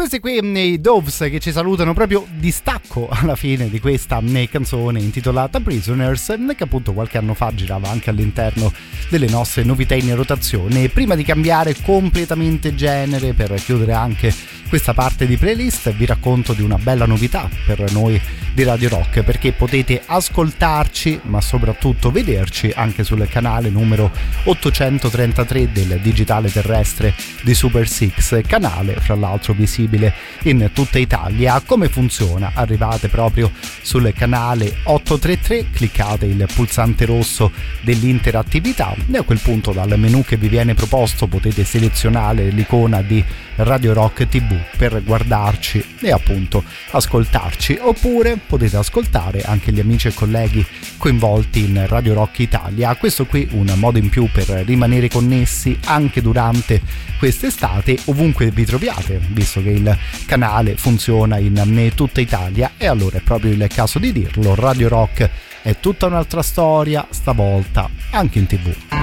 questi qui i Doves che ci salutano proprio di stacco alla fine di questa canzone intitolata Prisoners, che appunto qualche anno fa girava anche all'interno delle nostre novità in rotazione. E prima di cambiare completamente genere, per chiudere anche questa parte di playlist, vi racconto di una bella novità per noi di Radio Rock, perché potete ascoltarci ma soprattutto vederci anche sul canale numero 833 del digitale terrestre di Super Six, canale fra l'altro visibile in tutta Italia. Come funziona? Arrivate proprio sul canale 833, cliccate il pulsante rosso dell'interattività e a quel punto dal menu che vi viene proposto potete selezionare l'icona di Radio Rock TV per guardarci e appunto ascoltarci, oppure potete ascoltare anche gli amici e colleghi coinvolti in Radio Rock Italia. Questo qui un modo in più per rimanere connessi anche durante quest'estate ovunque vi troviate, visto che il canale funziona in tutta Italia. E allora è proprio il caso di dirlo, Radio Rock è tutta un'altra storia, stavolta anche in TV.